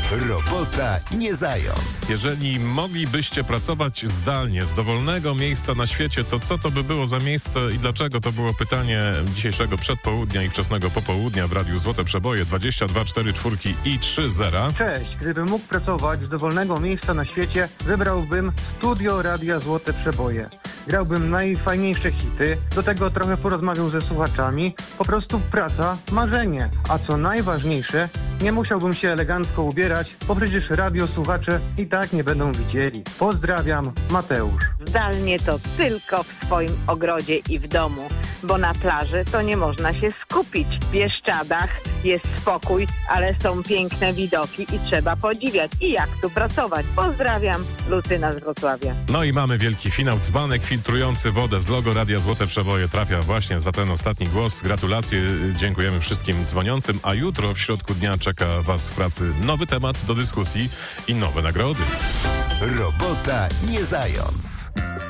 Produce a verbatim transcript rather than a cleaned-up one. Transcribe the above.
Robota nie zając. Jeżeli moglibyście pracować zdalnie z dowolnego miejsca na świecie, to co to by było za miejsce i dlaczego? To było pytanie dzisiejszego przedpołudnia i wczesnego popołudnia w Radiu Złote Przeboje dwadzieścia dwa cztery cztery i trzy zera. Cześć, gdybym mógł pracować z dowolnego miejsca na świecie, wybrałbym studio Radia Złote Przeboje. Grałbym najfajniejsze hity, do tego trochę porozmawiał ze słuchaczami. Po prostu praca, marzenie. A co najważniejsze, nie musiałbym się elegancko ubierać, bo przecież radiosłuchacze i tak nie będą widzieli. Pozdrawiam, Mateusz. Zdalnie to tylko w swoim ogrodzie i w domu, bo na plaży to nie można się skupić. W Bieszczadach jest spokój, ale są piękne widoki i trzeba podziwiać. I jak tu pracować? Pozdrawiam, Lucyna z Wrocławia. No i mamy wielki finał. Dzbanek filtrujący wodę z logo Radia Złote Przeboje trafia właśnie za ten ostatni głos. Gratulacje, dziękujemy wszystkim dzwoniącym, a jutro w środku dnia czeka Was w pracy nowy temat do dyskusji i nowe nagrody. Robota nie zając.